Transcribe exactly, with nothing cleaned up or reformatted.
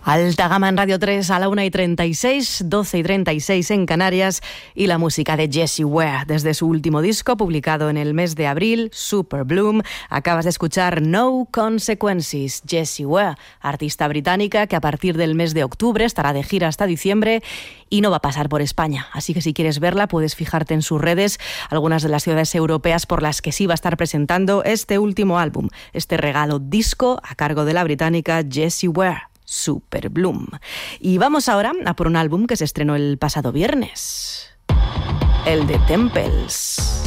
Alta gama en Radio tres a la una y treinta y seis, doce y treinta y seis en Canarias, y la música de Jessie Ware desde su último disco publicado en el mes de abril, Super Bloom. Acabas de escuchar No Consequences. Jessie Ware, artista británica que a partir del mes de octubre estará de gira hasta diciembre y no va a pasar por España, así que si quieres verla puedes fijarte en sus redes, algunas de las ciudades europeas por las que sí va a estar presentando este último álbum, este regalo disco a cargo de la británica Jessie Ware, Super Bloom. Y vamos ahora a por un álbum que se estrenó el pasado viernes, el de Temples.